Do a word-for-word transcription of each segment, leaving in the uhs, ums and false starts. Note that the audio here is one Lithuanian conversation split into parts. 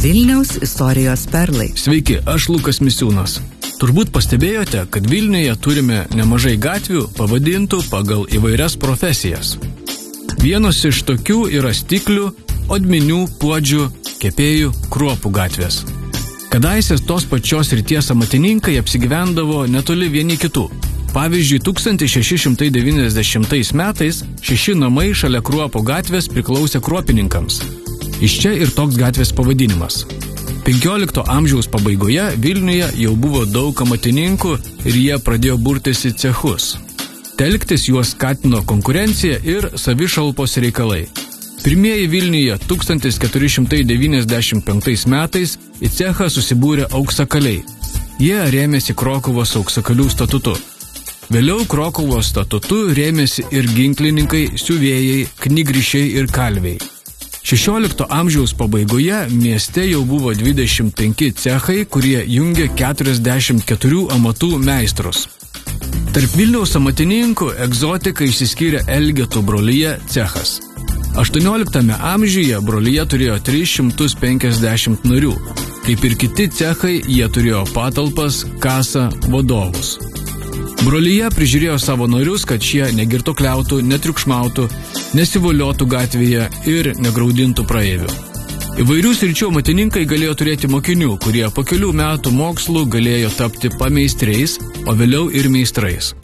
Vilniaus istorijos perlai. Sveiki, aš Lukas Misiūnas. Turbūt pastebėjote, kad Vilniuje turime nemažai gatvių pavadintų pagal įvairias profesijas. Vienos iš tokių yra Stiklių, Odminių, Puodžių, Kepėjų, Kruopų gatvės. Kadaise tos pačios srities amatininkai apsigyvendavo netoli vieni kitų. Pavyzdžiui, tūkstantis šeši šimtai devyniasdešimtais metais šeši namai šalia Kruopų gatvės priklausė kruopininkams. Iš čia ir toks gatvės pavadinimas. penkiolikto amžiaus pabaigoje Vilniuje jau buvo daug amatininkų ir jie pradėjo burtis į cechus. Telktis juos skatino konkurencija ir savišalpos reikalai. Pirmieji Vilniuje tūkstantis keturi šimtai devyniasdešimt penktais metais į cechą susibūrė auksakaliai. Jie rėmėsi Krokuvos auksakalių statutu. Vėliau Krokuvos statutu rėmėsi ir ginklininkai, siuvėjai, knygrišiai ir kalviai. šešiolikto amžiaus pabaigoje mieste jau buvo dvidešimt penki cechai, kurie jungė keturiasdešimt keturių amatų meistrus. Tarp Vilniaus amatininkų egzotika išsiskyrė Elgetų brolija cechas. aštuonioliktame amžiuje brolija turėjo tris šimtus penkiasdešimt narių. Kaip ir kiti cechai, jie turėjo patalpas, kasą, vadovus. Brolija prižiūrėjo savo narius, kad šie negirtukliautų, netriukšmautų, nesivoliotų gatvėje ir negraudintų praeivių. Įvairių sričių amatininkai galėjo turėti mokinių, kurie po kelių metų mokslų galėjo tapti pameistriais, o vėliau ir meistrais.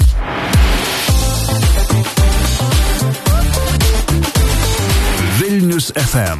Vilnius F M